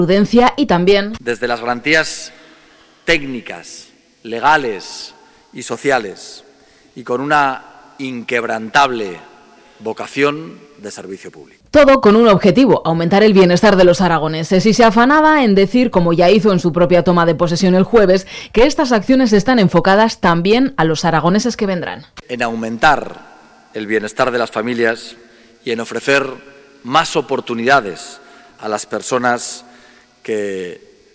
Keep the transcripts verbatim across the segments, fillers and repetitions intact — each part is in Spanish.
Prudencia y también desde las garantías técnicas, legales y sociales y con una inquebrantable vocación de servicio público. Todo con un objetivo, aumentar el bienestar de los aragoneses, y se afanaba en decir, como ya hizo en su propia toma de posesión el jueves, que estas acciones están enfocadas también a los aragoneses que vendrán. En aumentar el bienestar de las familias y en ofrecer más oportunidades a las personas que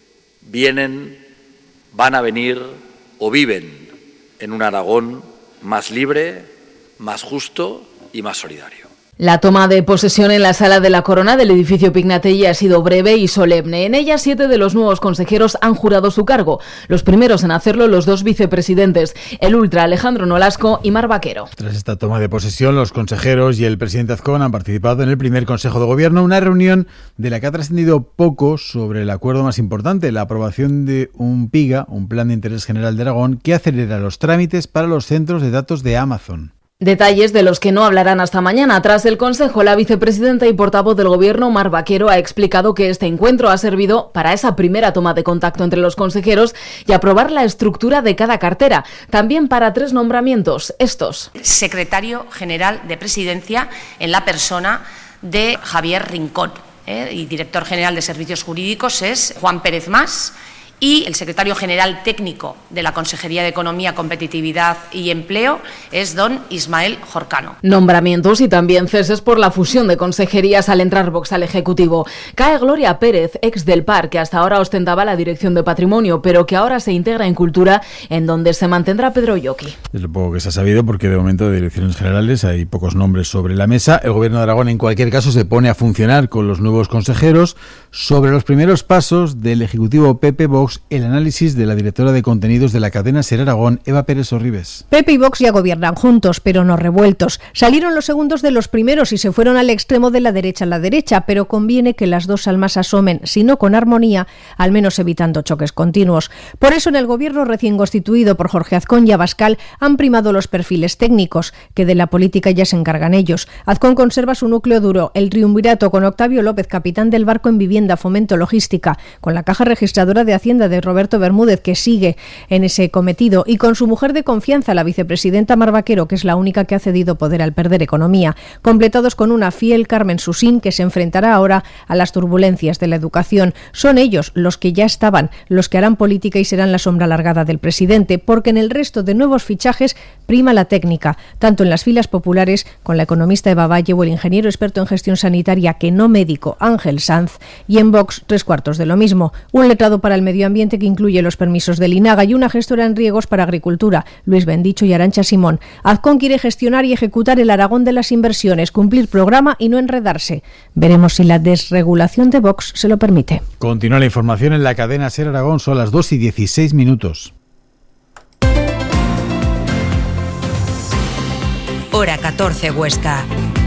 vienen, van a venir o viven en un Aragón más libre, más justo y más solidario. La toma de posesión en la Sala de la Corona del edificio Pignatelli ha sido breve y solemne. En ella, siete de los nuevos consejeros han jurado su cargo. Los primeros en hacerlo, los dos vicepresidentes, el ultra Alejandro Nolasco y Mar Vaquero. Tras esta toma de posesión, los consejeros y el presidente Azcón han participado en el primer Consejo de Gobierno, una reunión de la que ha trascendido poco sobre el acuerdo más importante, la aprobación de un PIGA, un Plan de Interés General de Aragón, que acelera los trámites para los centros de datos de Amazon. Detalles de los que no hablarán hasta mañana. Tras el Consejo, la vicepresidenta y portavoz del Gobierno, Mar Vaquero, ha explicado que este encuentro ha servido para esa primera toma de contacto entre los consejeros y aprobar la estructura de cada cartera. También para tres nombramientos, estos. Secretario General de Presidencia en la persona de Javier Rincón, ¿eh? y Director General de Servicios Jurídicos es Juan Pérez Mas. Y el secretario general técnico de la Consejería de Economía, Competitividad y Empleo es don Ismael Jorcano. Nombramientos y también ceses por la fusión de consejerías al entrar Vox al Ejecutivo. Cae Gloria Pérez, ex del P A R, que hasta ahora ostentaba la dirección de Patrimonio, pero que ahora se integra en Cultura, en donde se mantendrá Pedro Lloqui. Es lo poco que se ha sabido, porque de momento de direcciones generales hay pocos nombres sobre la mesa. El Gobierno de Aragón, en cualquier caso, se pone a funcionar con los nuevos consejeros. Sobre los primeros pasos del Ejecutivo P P Vox, el análisis de la directora de contenidos de la cadena SER Aragón, Eva Pérez Orribes. P P y Vox ya gobiernan juntos, pero no revueltos. Salieron los segundos de los primeros y se fueron al extremo de la derecha a la derecha, pero conviene que las dos almas asomen, si no con armonía, al menos evitando choques continuos. Por eso en el gobierno recién constituido por Jorge Azcón y Abascal han primado los perfiles técnicos, que de la política ya se encargan ellos. Azcón conserva su núcleo duro, el triunvirato con Octavio López, capitán del barco en vivienda, fomento, logística, con la caja registradora de Hacienda de Roberto Bermúdez, que sigue en ese cometido, y con su mujer de confianza, la vicepresidenta Mar Vaquero, que es la única que ha cedido poder al perder economía, completados con una fiel Carmen Susín, que se enfrentará ahora a las turbulencias de la educación. Son ellos los que ya estaban, los que harán política y serán la sombra alargada del presidente, porque en el resto de nuevos fichajes prima la técnica, tanto en las filas populares, con la economista Eva Valle o el ingeniero experto en gestión sanitaria, que no médico, Ángel Sanz, y en Vox tres cuartos de lo mismo. Un letrado para el medio ambiente que incluye los permisos del INAGA y una gestora en riegos para agricultura, Luis Bendicho y Arantxa Simón. Azcón quiere gestionar y ejecutar el Aragón de las inversiones, cumplir programa y no enredarse. Veremos si la desregulación de Vox se lo permite. Continúa la información en la cadena SER Aragón, son las dos y dieciséis minutos. Hora catorce, Huesca.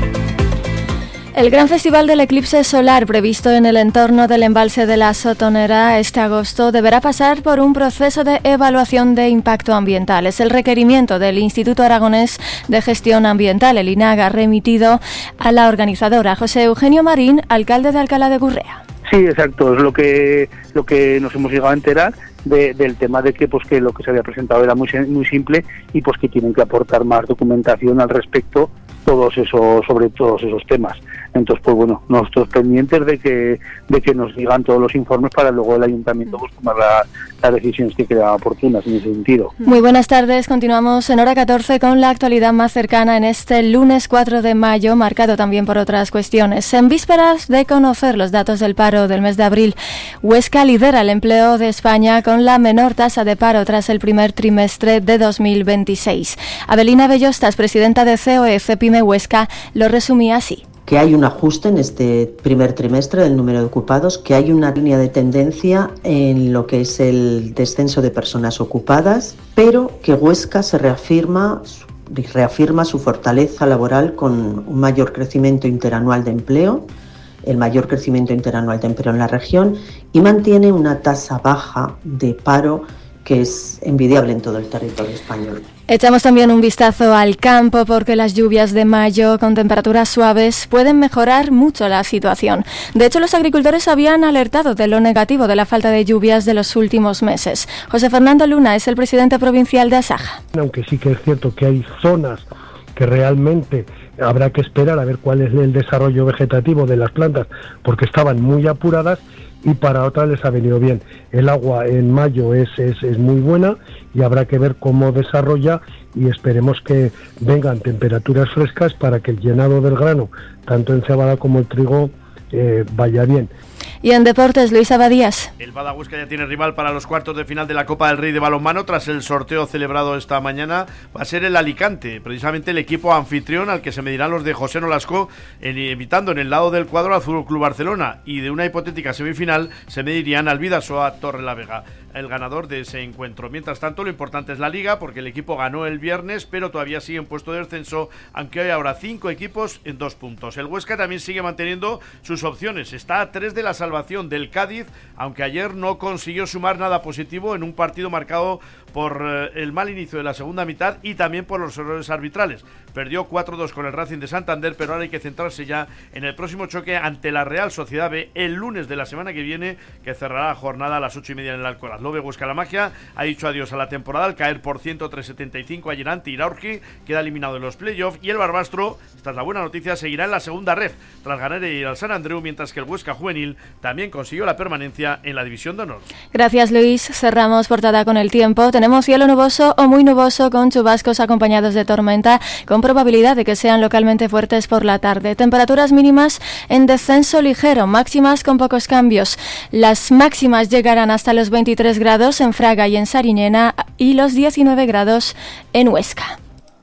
El gran festival del eclipse solar previsto en el entorno del embalse de la Sotonera este agosto deberá pasar por un proceso de evaluación de impacto ambiental. Es el requerimiento del Instituto Aragonés de Gestión Ambiental, el INAGA, remitido a la organizadora. José Eugenio Marín, alcalde de Alcalá de Gurrea. Sí, exacto, es lo que lo que nos hemos llegado a enterar de, del tema de que pues que lo que se había presentado era muy muy simple y pues que tienen que aportar más documentación al respecto, todos esos sobre todos esos temas. Entonces, pues bueno, nosotros pendientes de que de que nos digan todos los informes para luego el ayuntamiento pues tomar la, las decisiones que crean oportunas en ese sentido. Muy buenas tardes, continuamos en Hora catorce con la actualidad más cercana en este lunes cuatro de mayo, marcado también por otras cuestiones. En vísperas de conocer los datos del paro del mes de abril, Huesca lidera el empleo de España con la menor tasa de paro tras el primer trimestre de dos mil veintiséis. Abelina Bellostas, presidenta de C O E Cepime Huesca, lo resumía así. Que hay un ajuste en este primer trimestre del número de ocupados, que hay una línea de tendencia en lo que es el descenso de personas ocupadas, pero que Huesca se reafirma, reafirma su fortaleza laboral con un mayor crecimiento interanual de empleo, el mayor crecimiento interanual de empleo en la región, y mantiene una tasa baja de paro que es envidiable en todo el territorio español. Echamos también un vistazo al campo porque las lluvias de mayo con temperaturas suaves pueden mejorar mucho la situación. De hecho, los agricultores habían alertado de lo negativo de la falta de lluvias de los últimos meses. José Fernando Luna es el presidente provincial de Asaja. Aunque sí que es cierto que hay zonas que realmente habrá que esperar a ver cuál es el desarrollo vegetativo de las plantas porque estaban muy apuradas, y para otras les ha venido bien. El agua en mayo es, es, es muy buena y habrá que ver cómo desarrolla, y esperemos que vengan temperaturas frescas para que el llenado del grano, tanto en cebada como el trigo, eh, vaya bien. Y en deportes, Luis Abadías. El Bada Huesca ya tiene rival para los cuartos de final de la Copa del Rey de balonmano tras el sorteo celebrado esta mañana. Va a ser el Alicante, precisamente el equipo anfitrión al que se medirán los de José Nolasco, evitando en el lado del cuadro Azul Club Barcelona, y de una hipotética semifinal se medirían al Bidasoa Torrelavega, el ganador de ese encuentro. Mientras tanto, lo importante es la Liga, porque el equipo ganó el viernes, pero todavía sigue en puesto de descenso, aunque hay ahora cinco equipos en dos puntos. El Huesca también sigue manteniendo sus opciones, está a tres de la salvación del Cádiz, aunque ayer no consiguió sumar nada positivo en un partido marcado por eh, el mal inicio de la segunda mitad y también por los errores arbitrales. Perdió cuatro dos con el Racing de Santander, pero ahora hay que centrarse ya en el próximo choque ante la Real Sociedad B el lunes de la semana que viene, que cerrará la jornada a las ocho y media en el Alcoraz. Lobe Huesca La Magia ha dicho adiós a la temporada al caer por ciento tres setenta y cinco ayer ante Iraurgi, queda eliminado en los playoffs, y el Barbastro, esta es la buena noticia, seguirá en la segunda ref tras ganar y ir al San Andreu, mientras que el Huesca Juvenil también consiguió la permanencia en la División de Honor. Gracias, Luis. Cerramos portada con el tiempo. Tenemos cielo nuboso o muy nuboso con chubascos acompañados de tormenta, con probabilidad de que sean localmente fuertes por la tarde. Temperaturas mínimas en descenso ligero, máximas con pocos cambios. Las máximas llegarán hasta los veintitrés grados en Fraga y en Sariñena y los diecinueve grados en Huesca.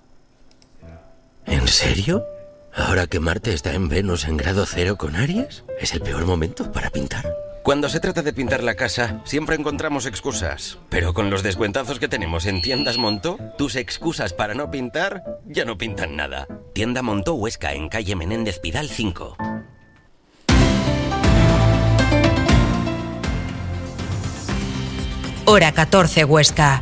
¿En serio? ¿Ahora que Marte está en Venus en grado cero con Aries? ¿Es el peor momento para pintar? Cuando se trata de pintar la casa, siempre encontramos excusas. Pero con los descuentazos que tenemos en Tiendas Montó, tus excusas para no pintar ya no pintan nada. Tienda Montó Huesca, en calle Menéndez Pidal cinco. Hora catorce Huesca.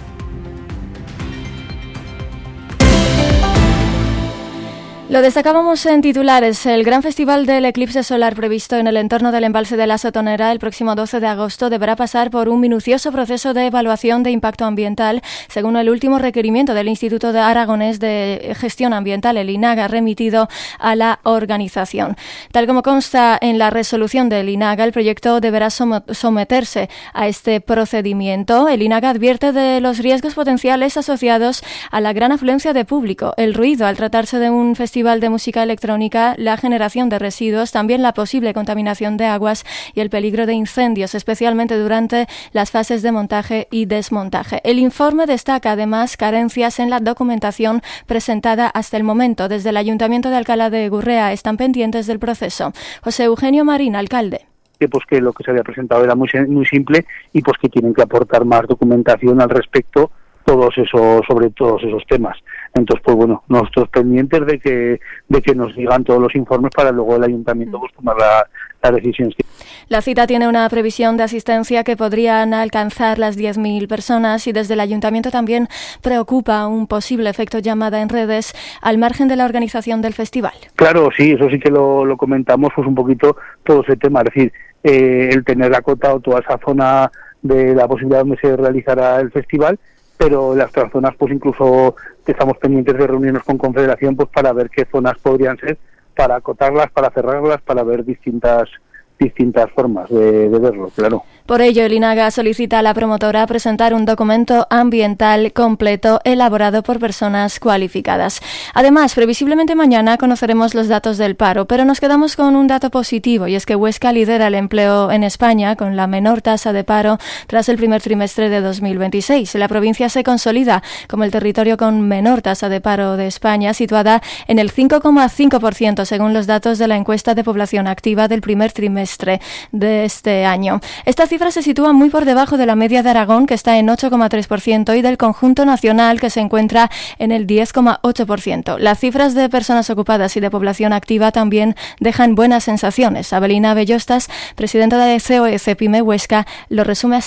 Lo destacábamos en titulares. El gran festival del eclipse solar previsto en el entorno del embalse de la Sotonera el próximo doce de agosto deberá pasar por un minucioso proceso de evaluación de impacto ambiental, según el último requerimiento del Instituto de Aragonés de Gestión Ambiental, el INAGA, remitido a la organización. Tal como consta en la resolución del INAGA, el proyecto deberá someterse a este procedimiento. El INAGA advierte de los riesgos potenciales asociados a la gran afluencia de público, el ruido al tratarse de un festival de música electrónica, la generación de residuos, también la posible contaminación de aguas y el peligro de incendios, especialmente durante las fases de montaje y desmontaje. El informe destaca además carencias en la documentación presentada hasta el momento. Desde el Ayuntamiento de Alcalá de Gurrea están pendientes del proceso. José Eugenio Marín, alcalde. Que pues que lo que se había presentado era muy muy simple y pues que tienen que aportar más documentación al respecto, todos esos sobre todos esos temas. Entonces, pues bueno, nosotros pendientes de que de que nos digan todos los informes para luego el ayuntamiento pues tomar la, la decisión. La cita tiene una previsión de asistencia que podrían alcanzar las diez mil personas, y desde el ayuntamiento también preocupa un posible efecto llamada en redes al margen de la organización del festival. Claro, sí, eso sí que lo, lo comentamos, pues un poquito todo ese tema, es decir, eh, el tener acotado toda esa zona de la posibilidad donde se realizará el festival, pero las otras zonas pues incluso estamos pendientes de reunirnos con Confederación pues para ver qué zonas podrían ser, para acotarlas, para cerrarlas, para ver distintas distintas formas de, de verlo, claro. Por ello, el INAGA solicita a la promotora presentar un documento ambiental completo elaborado por personas cualificadas. Además, previsiblemente mañana conoceremos los datos del paro, pero nos quedamos con un dato positivo, y es que Huesca lidera el empleo en España con la menor tasa de paro tras el primer trimestre de dos mil veintiséis. La provincia se consolida como el territorio con menor tasa de paro de España, situada en el cinco coma cinco por ciento según los datos de la encuesta de población activa del primer trimestre de este año. Esta cifra se sitúa muy por debajo de la media de Aragón, que está en ocho coma tres por ciento, y del conjunto nacional, que se encuentra en el diez coma ocho por ciento. Las cifras de personas ocupadas y de población activa también dejan buenas sensaciones. Abelina Bellostas, presidenta de C O E C Pyme Huesca, lo resume así.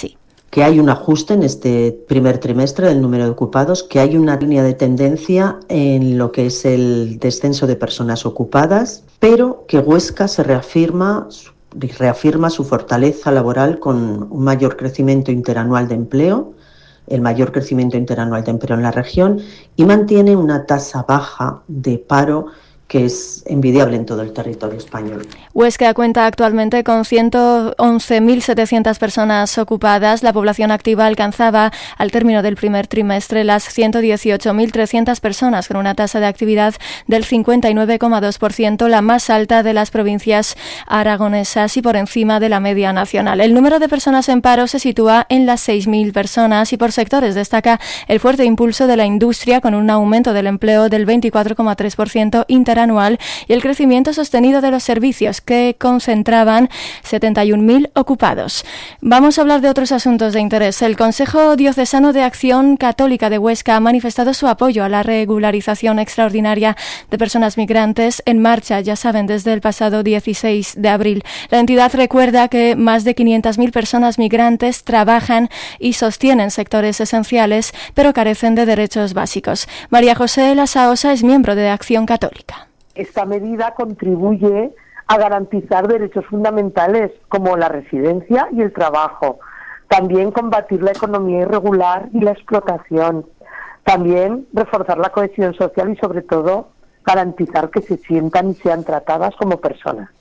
que hay un ajuste en este primer trimestre del número de ocupados, que hay una línea de tendencia en lo que es el descenso de personas ocupadas, pero que Huesca se reafirma, reafirma su fortaleza laboral con un mayor crecimiento interanual de empleo, el mayor crecimiento interanual de empleo en la región, y mantiene una tasa baja de paro que es envidiable en todo el territorio español. Huesca cuenta actualmente con ciento once mil setecientas personas ocupadas. La población activa alcanzaba al término del primer trimestre las ciento dieciocho mil trescientas personas, con una tasa de actividad del cincuenta y nueve coma dos por ciento, la más alta de las provincias aragonesas y por encima de la media nacional. El número de personas en paro se sitúa en las seis mil personas y por sectores destaca el fuerte impulso de la industria, con un aumento del empleo del veinticuatro coma tres por ciento interanual, y el crecimiento sostenido de los servicios, que concentraban setenta y un mil ocupados. Vamos a hablar de otros asuntos de interés. El Consejo Diocesano de Acción Católica de Huesca ha manifestado su apoyo a la regularización extraordinaria de personas migrantes en marcha, ya saben, desde el pasado dieciséis de abril. La entidad recuerda que más de quinientas mil personas migrantes trabajan y sostienen sectores esenciales, pero carecen de derechos básicos. María José Lasaosa es miembro de Acción Católica. Esta medida contribuye a garantizar derechos fundamentales como la residencia y el trabajo. También combatir la economía irregular y la explotación. También reforzar la cohesión social y, sobre todo, garantizar que se sientan y sean tratadas como personas.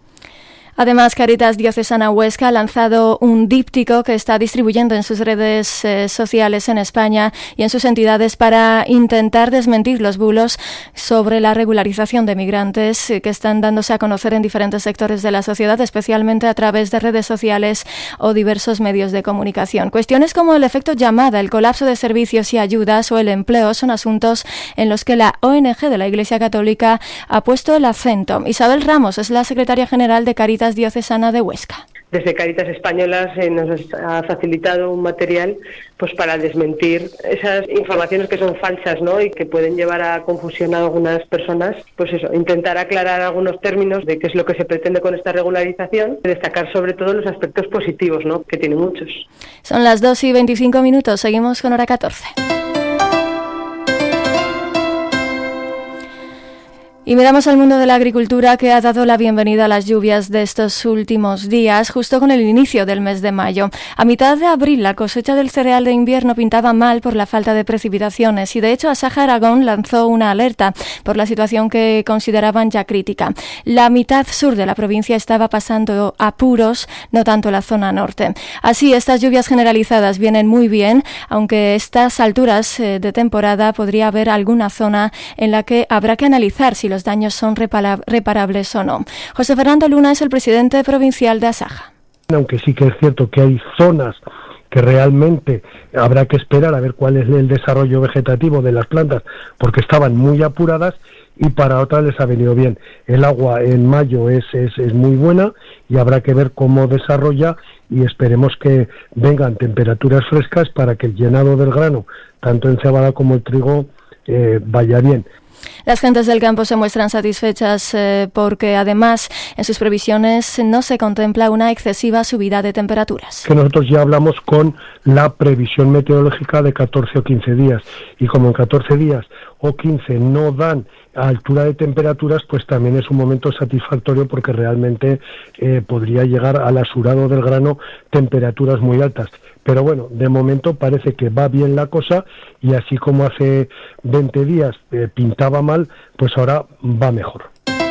Además, Cáritas Diocesana Huesca ha lanzado un díptico que está distribuyendo en sus redes eh, sociales en España y en sus entidades para intentar desmentir los bulos sobre la regularización de migrantes eh, que están dándose a conocer en diferentes sectores de la sociedad, especialmente a través de redes sociales o diversos medios de comunicación. Cuestiones como el efecto llamada, el colapso de servicios y ayudas o el empleo son asuntos en los que la O N G de la Iglesia Católica ha puesto el acento. Isabel Ramos es la secretaria general de Cáritas Diocesana de Huesca. Desde Cáritas Española se nos ha facilitado un material pues para desmentir esas informaciones que son falsas, ¿no? Y que pueden llevar a confusión a algunas personas. Pues eso, intentar aclarar algunos términos de qué es lo que se pretende con esta regularización, y destacar sobre todo los aspectos positivos, ¿no? Que tiene muchos. Son las dos y veinticinco minutos, seguimos con Hora catorce. Y miramos al mundo de la agricultura, que ha dado la bienvenida a las lluvias de estos últimos días, justo con el inicio del mes de mayo. A mitad de abril, la cosecha del cereal de invierno pintaba mal por la falta de precipitaciones y, de hecho, Asaja Aragón lanzó una alerta por la situación que consideraban ya crítica. La mitad sur de la provincia estaba pasando apuros, no tanto la zona norte. Así, estas lluvias generalizadas vienen muy bien, aunque a estas alturas de temporada podría haber alguna zona en la que habrá que analizar si los daños son reparables o no. José Fernando Luna es el presidente provincial de Asaja. Aunque sí que es cierto que hay zonas que realmente habrá que esperar a ver cuál es el desarrollo vegetativo de las plantas, porque estaban muy apuradas, y para otras les ha venido bien. El agua en mayo es, es, es muy buena y habrá que ver cómo desarrolla, y esperemos que vengan temperaturas frescas para que el llenado del grano, tanto en cebada como el trigo, eh, vaya bien. Las gentes del campo se muestran satisfechas eh, porque, además, en sus previsiones no se contempla una excesiva subida de temperaturas. Que nosotros ya hablamos con la previsión meteorológica de catorce o quince días, y como en catorce días o quince no dan a altura de temperaturas, pues también es un momento satisfactorio, porque realmente eh, podría llegar al asurado del grano temperaturas muy altas. Pero bueno, de momento parece que va bien la cosa, y así como hace veinte días eh, pintaba mal, pues ahora va mejor.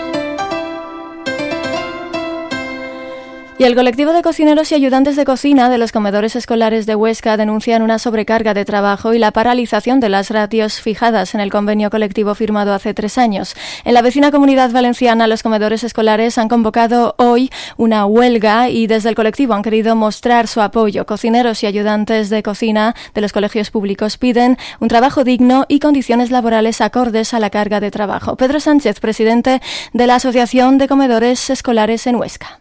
Y el colectivo de cocineros y ayudantes de cocina de los comedores escolares de Huesca denuncian una sobrecarga de trabajo y la paralización de las ratios fijadas en el convenio colectivo firmado hace tres años. En la vecina Comunidad Valenciana, los comedores escolares han convocado hoy una huelga y desde el colectivo han querido mostrar su apoyo. Cocineros y ayudantes de cocina de los colegios públicos piden un trabajo digno y condiciones laborales acordes a la carga de trabajo. Pedro Sánchez, presidente de la Asociación de Comedores Escolares en Huesca.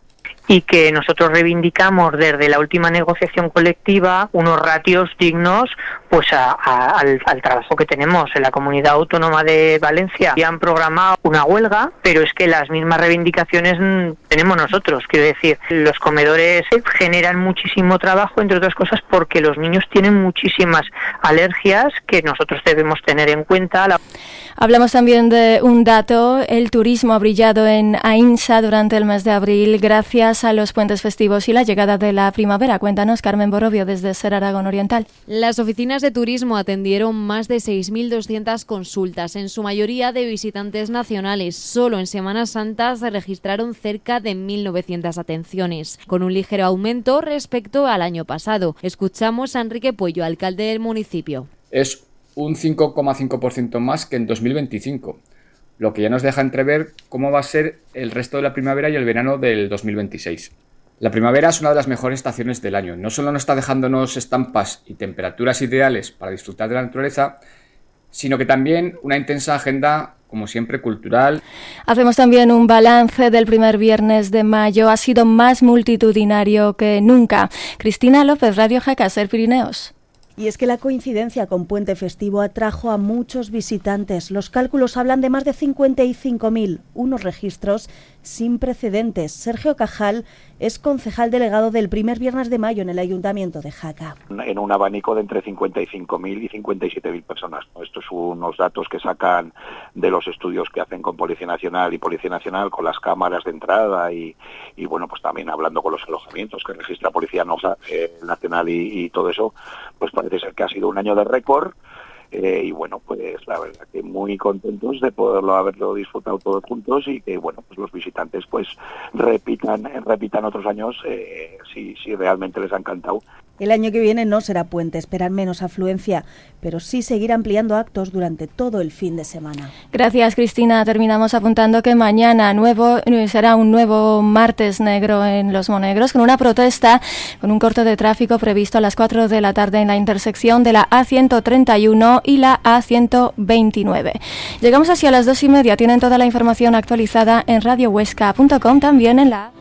y que nosotros reivindicamos desde la última negociación colectiva unos ratios dignos pues a, a, al, al trabajo que tenemos. En la Comunidad Autónoma de Valencia ya han programado una huelga, pero es que las mismas reivindicaciones mmm, tenemos nosotros. Quiero decir, los comedores generan muchísimo trabajo, entre otras cosas porque los niños tienen muchísimas alergias que nosotros debemos tener en cuenta. La... Hablamos también de un dato: el turismo ha brillado en Aínsa durante el mes de abril gracias a los puentes festivos y la llegada de la primavera. Cuéntanos, Carmen Borovio, desde Ser Aragón Oriental. Las oficinas de turismo atendieron más de seis mil doscientas consultas, en su mayoría de visitantes nacionales. Solo en Semana Santa se registraron cerca de mil novecientas atenciones, con un ligero aumento respecto al año pasado. Escuchamos a Enrique Puello, alcalde del municipio. Es un cinco coma cinco por ciento más que en dos mil veinticinco, lo que ya nos deja entrever cómo va a ser el resto de la primavera y el verano del dos mil veintiséis. La primavera es una de las mejores estaciones del año. No solo nos está dejándonos estampas y temperaturas ideales para disfrutar de la naturaleza, sino que también una intensa agenda, como siempre, cultural. Hacemos también un balance del primer viernes de mayo. Ha sido más multitudinario que nunca. Cristina López, Radio Jaca, Ser Pirineos. Y es que la coincidencia con Puente Festivo atrajo a muchos visitantes. Los cálculos hablan de más de cincuenta y cinco mil, unos registros sin precedentes. Sergio Cajal es concejal delegado del primer viernes de mayo en el Ayuntamiento de Jaca. En un abanico de entre cincuenta y cinco mil y cincuenta y siete mil personas. Estos son unos datos que sacan de los estudios que hacen con Policía Nacional y Policía Nacional, con las cámaras de entrada y, y bueno, pues también hablando con los alojamientos que registra Policía Nacional y, y todo eso, pues parece ser que ha sido un año de récord. Eh, y bueno, pues la verdad que muy contentos de poderlo haberlo disfrutado todos juntos y que bueno, pues los visitantes pues repitan repitan otros años eh, si, si realmente les ha encantado. El año que viene no será puente, esperan menos afluencia, pero sí seguir ampliando actos durante todo el fin de semana. Gracias, Cristina. Terminamos apuntando que mañana nuevo será un nuevo martes negro en Los Monegros, con una protesta, con un corte de tráfico previsto a las cuatro de la tarde en la intersección de la A ciento treinta y uno y la A ciento veintinueve. Llegamos así a las dos y media. Tienen toda la información actualizada en radio huesca punto com, también en la...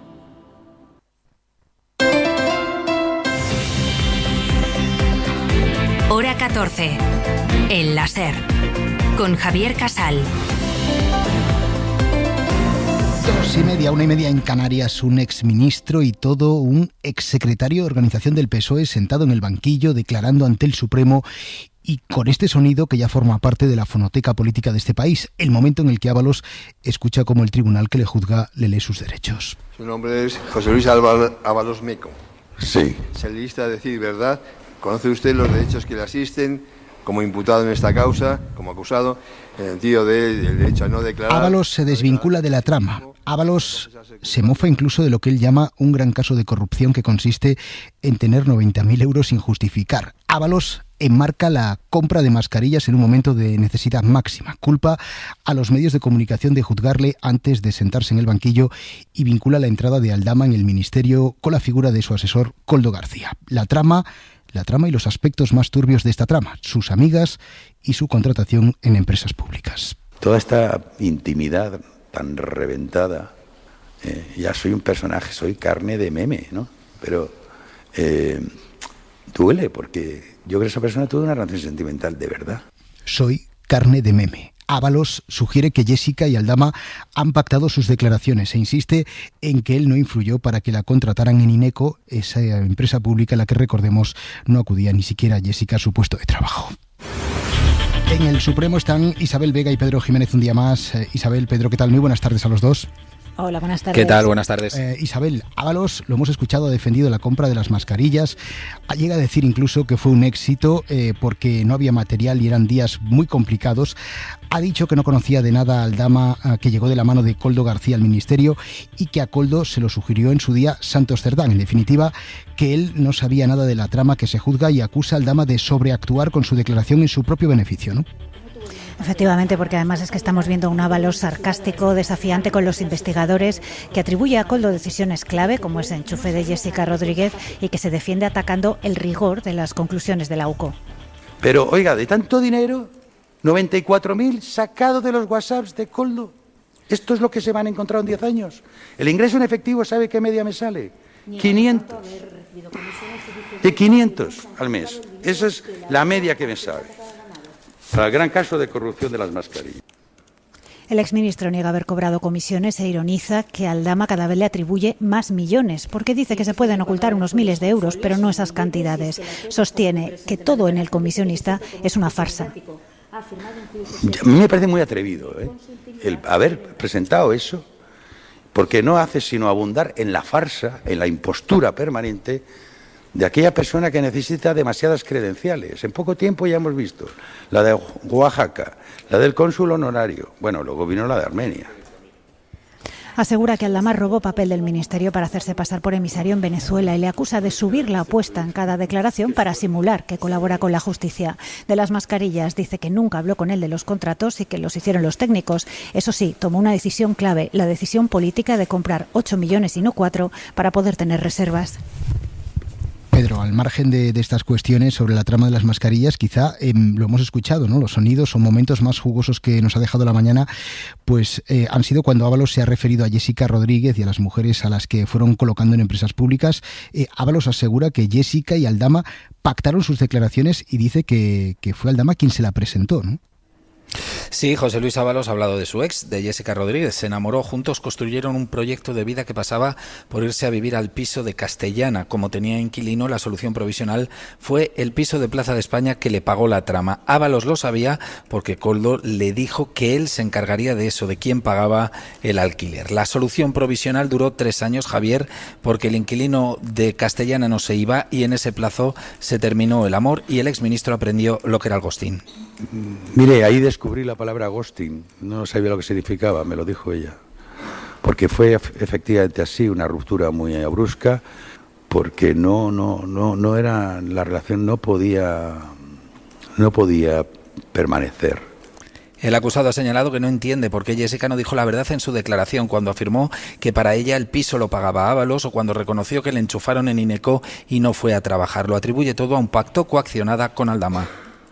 Hora catorce. El láser. Con Javier Casal. Dos y media, una y media en Canarias, un exministro y todo un exsecretario de organización del P S O E sentado en el banquillo declarando ante el Supremo y con este sonido que ya forma parte de la fonoteca política de este país, el momento en el que Ábalos escucha cómo el tribunal que le juzga le lee sus derechos. Su nombre es José Luis Ábalos Meco. Sí. Se lista a decir verdad. ¿Conoce usted los derechos que le asisten como imputado en esta causa, como acusado, en el sentido del derecho a no declarar? Ábalos se desvincula de la trama. Ábalos se mofa incluso de lo que él llama un gran caso de corrupción que consiste en tener noventa mil euros sin justificar. Ábalos enmarca la compra de mascarillas en un momento de necesidad máxima. Culpa a los medios de comunicación de juzgarle antes de sentarse en el banquillo y vincula la entrada de Aldama en el ministerio con la figura de su asesor Koldo García. La trama... La trama y los aspectos más turbios de esta trama, sus amigas y su contratación en empresas públicas. Toda esta intimidad tan reventada, eh, ya soy un personaje, soy carne de meme, ¿no? Pero eh, duele porque yo creo que esa persona tuvo una relación sentimental de verdad. Soy carne de meme. Ábalos sugiere que Jessica y Aldama han pactado sus declaraciones e insiste en que él no influyó para que la contrataran en INECO, esa empresa pública en la que, recordemos, no acudía ni siquiera Jessica a su puesto de trabajo. En el Supremo están Isabel Vega y Pedro Jiménez un día más. Eh, Isabel, Pedro, ¿qué tal? Muy buenas tardes a los dos. Hola, buenas tardes. ¿Qué tal? Buenas tardes. Eh, Isabel, Ábalos, lo hemos escuchado, ha defendido la compra de las mascarillas. Llega a decir incluso que fue un éxito eh, porque no había material y eran días muy complicados. Ha dicho que no conocía de nada a Aldama, eh, que llegó de la mano de Koldo García al ministerio y que a Koldo se lo sugirió en su día Santos Cerdán. En definitiva, que él no sabía nada de la trama que se juzga y acusa a Aldama de sobreactuar con su declaración en su propio beneficio, ¿no? Efectivamente, porque además es que estamos viendo un Ábalos sarcástico, desafiante con los investigadores, que atribuye a Koldo decisiones clave, como ese enchufe de Jessica Rodríguez, y que se defiende atacando el rigor de las conclusiones de la U C O. Pero, oiga, de tanto dinero, noventa y cuatro mil sacados de los WhatsApps de Koldo. Esto es lo que se van a encontrar en diez años. El ingreso en efectivo, ¿sabe qué media me sale? quinientos. De quinientos al mes. Esa es la media que me sale. Para el gran caso de corrupción de las mascarillas. El exministro niega haber cobrado comisiones e ironiza que Aldama cada vez le atribuye más millones, porque dice que se pueden ocultar unos miles de euros, pero no esas cantidades. Sostiene que todo en el comisionista es una farsa. A mí me parece muy atrevido, ¿eh? el haber presentado eso, porque no hace sino abundar en la farsa, en la impostura permanente de aquella persona que necesita demasiadas credenciales. En poco tiempo ya hemos visto la de Oaxaca, la del cónsul honorario, bueno, luego vino la de Armenia. Asegura que Aldama robó papel del ministerio para hacerse pasar por emisario en Venezuela y le acusa de subir la apuesta en cada declaración para simular que colabora con la justicia. De las mascarillas dice que nunca habló con él de los contratos y que los hicieron los técnicos. Eso sí, tomó una decisión clave, la decisión política de comprar ocho millones y no cuatro para poder tener reservas. Pedro, al margen de, de estas cuestiones sobre la trama de las mascarillas, quizá eh, lo hemos escuchado, ¿no? Los sonidos o momentos más jugosos que nos ha dejado la mañana, pues eh, han sido cuando Ábalos se ha referido a Jessica Rodríguez y a las mujeres a las que fueron colocando en empresas públicas. Eh, Ábalos asegura que Jessica y Aldama pactaron sus declaraciones y dice que, que fue Aldama quien se la presentó, ¿no? Sí, José Luis Ábalos ha hablado de su ex, de Jessica Rodríguez. Se enamoró, juntos construyeron un proyecto de vida que pasaba por irse a vivir al piso de Castellana. Como tenía inquilino, la solución provisional fue el piso de Plaza de España que le pagó la trama. Ábalos lo sabía porque Koldo le dijo que él se encargaría de eso, de quién pagaba el alquiler. La solución provisional duró tres años, Javier, porque el inquilino de Castellana no se iba y en ese plazo se terminó el amor y el exministro aprendió lo que era el ghosting. Mire, ahí descubrí la palabra ghosting, no sabía lo que significaba, me lo dijo ella, porque fue efectivamente así, una ruptura muy brusca, porque no, no, no, no era, la relación no podía, no podía permanecer. El acusado ha señalado que no entiende por qué Jessica no dijo la verdad en su declaración cuando afirmó que para ella el piso lo pagaba Ábalos o cuando reconoció que le enchufaron en Ineco y no fue a trabajar. Lo atribuye todo a un pacto coaccionada con Aldama.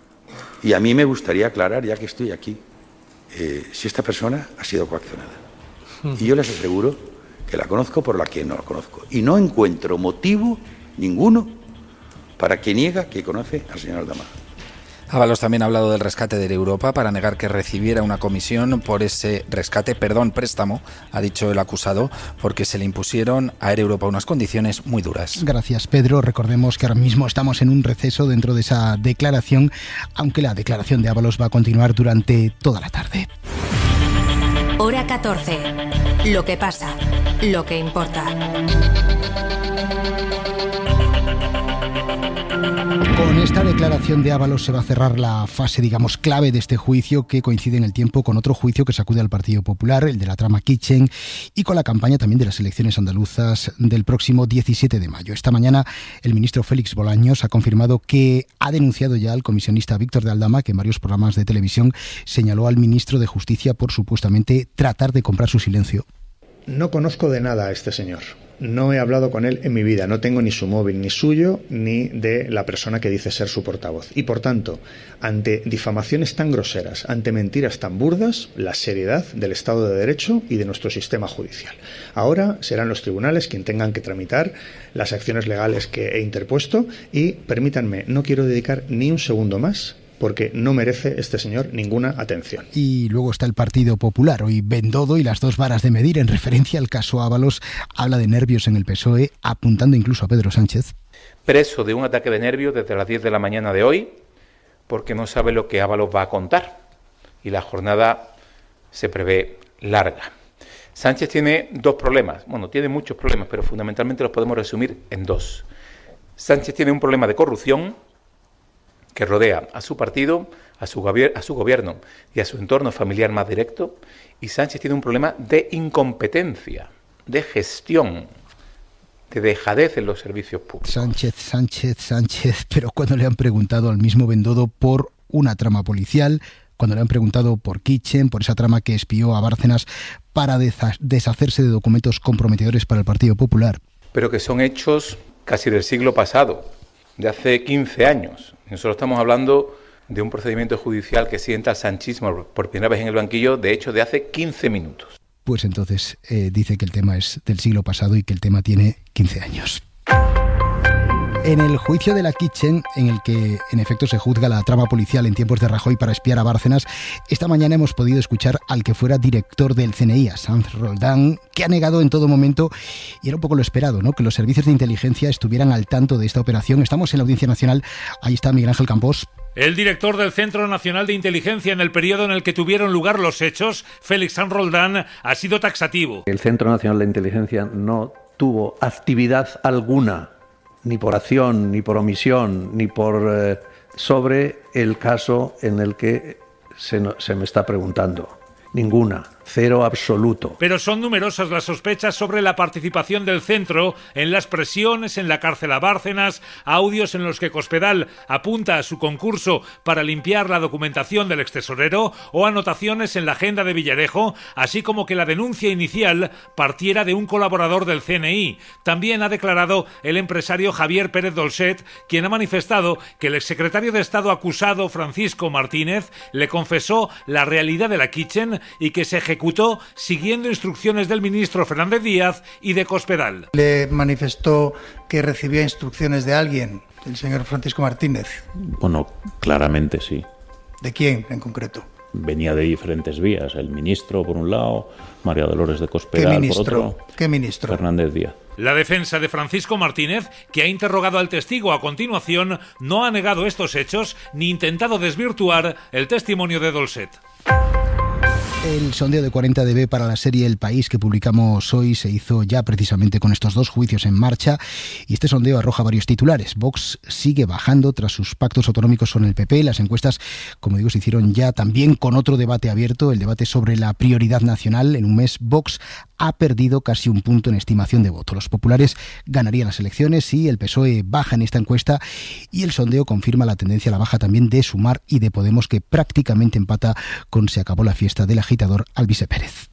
Y a mí me gustaría aclarar, ya que estoy aquí, eh, si esta persona ha sido coaccionada. Y yo les aseguro que la conozco por la que no la conozco. Y no encuentro motivo ninguno para que niega que conoce al señor Aldama. Ábalos también ha hablado del rescate de Europa para negar que recibiera una comisión por ese rescate, perdón, préstamo, ha dicho el acusado, porque se le impusieron a Air Europa unas condiciones muy duras. Gracias, Pedro. Recordemos que ahora mismo estamos en un receso dentro de esa declaración, aunque la declaración de Ábalos va a continuar durante toda la tarde. Hora catorce. Lo que pasa, lo que importa. Con esta declaración de Ábalos se va a cerrar la fase, digamos, clave de este juicio, que coincide en el tiempo con otro juicio que sacude al Partido Popular, el de la trama Kitchen, y con la campaña también de las elecciones andaluzas del próximo diecisiete de mayo. Esta mañana el ministro Félix Bolaños ha confirmado que ha denunciado ya al comisionista Víctor de Aldama, que en varios programas de televisión señaló al ministro de Justicia por supuestamente tratar de comprar su silencio. No conozco de nada a este señor. No he hablado con él en mi vida, no tengo ni su móvil, ni suyo, ni de la persona que dice ser su portavoz. Y por tanto, ante difamaciones tan groseras, ante mentiras tan burdas, la seriedad del Estado de Derecho y de nuestro sistema judicial. Ahora serán los tribunales quienes tengan que tramitar las acciones legales que he interpuesto y, permítanme, no quiero dedicar ni un segundo más porque no merece este señor ninguna atención. Y luego está el Partido Popular. Hoy Bendodo y las dos varas de medir en referencia al caso Ábalos habla de nervios en el P S O E, apuntando incluso a Pedro Sánchez. Preso de un ataque de nervios desde las diez de la mañana de hoy, porque no sabe lo que Ábalos va a contar. Y la jornada se prevé larga. Sánchez tiene dos problemas. Bueno, tiene muchos problemas, pero fundamentalmente los podemos resumir en dos. Sánchez tiene un problema de corrupción que rodea a su partido, a su, gobier- a su gobierno y a su entorno familiar más directo, y Sánchez tiene un problema de incompetencia, de gestión, de dejadez en los servicios públicos. Sánchez, Sánchez, Sánchez, pero cuando le han preguntado al mismo Bendodo por una trama policial, cuando le han preguntado por Kitchen, por esa trama que espió a Bárcenas para desa- deshacerse de documentos comprometedores para el Partido Popular. Pero que son hechos casi del siglo pasado, de hace quince años. Nosotros estamos hablando de un procedimiento judicial que sienta al sanchismo por primera vez en el banquillo, de hecho, de hace quince minutos. pues entonces eh, dice que el tema es del siglo pasado y que el tema tiene quince años. En el juicio de la Kitchen, en el que en efecto se juzga la trama policial en tiempos de Rajoy para espiar a Bárcenas, esta mañana hemos podido escuchar al que fuera director del C N I, a Sanz Roldán, que ha negado en todo momento, y era un poco lo esperado, ¿no?, que los servicios de inteligencia estuvieran al tanto de esta operación. Estamos en la Audiencia Nacional, ahí está Miguel Ángel Campos. El director del Centro Nacional de Inteligencia en el periodo en el que tuvieron lugar los hechos, Félix Sanz Roldán, ha sido taxativo. El Centro Nacional de Inteligencia no tuvo actividad alguna, ni por acción, ni por omisión, ni por eh, sobre el caso en el que se, no, se me está preguntando. Ninguna. Cero absoluto. Pero son numerosas las sospechas sobre la participación del centro en las presiones en la cárcel a Bárcenas, audios en los que Cospedal apunta a su concurso para limpiar la documentación del extesorero o anotaciones en la agenda de Villarejo, así como que la denuncia inicial partiera de un colaborador del C N I. También ha declarado el empresario Javier Pérez Dolcet, quien ha manifestado que el exsecretario de Estado acusado, Francisco Martínez, le confesó la realidad de la Kitchen y que se ejecutó ejecutó siguiendo instrucciones del ministro Fernández Díaz y de Cospedal. Le manifestó que recibía instrucciones de alguien, del señor Francisco Martínez. Bueno, claramente sí. ¿De quién en concreto? Venía de diferentes vías, el ministro por un lado, María Dolores de Cospedal por otro. ¿Qué ministro? Fernández Díaz. La defensa de Francisco Martínez, que ha interrogado al testigo a continuación, no ha negado estos hechos ni intentado desvirtuar el testimonio de Dolcet. El sondeo de cuarenta D B para la serie El País que publicamos hoy se hizo ya precisamente con estos dos juicios en marcha, y este sondeo arroja varios titulares. Vox sigue bajando tras sus pactos autonómicos con el P P. Las encuestas, como digo, se hicieron ya también con otro debate abierto, el debate sobre la prioridad nacional. En un mes, Vox ha perdido casi un punto en estimación de voto. Los populares ganarían las elecciones y el P S O E baja en esta encuesta, y el sondeo confirma la tendencia a la baja también de Sumar y de Podemos, que prácticamente empata con Se acabó la fiesta del agitador Alvise Pérez.